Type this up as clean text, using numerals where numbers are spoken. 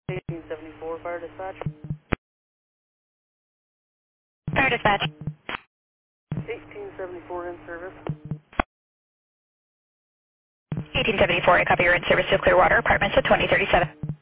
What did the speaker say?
1874 Fire Dispatch. Fire dispatch. 1874 in service. 1874, I copy, you're in service to Clearwater Apartments at 2037.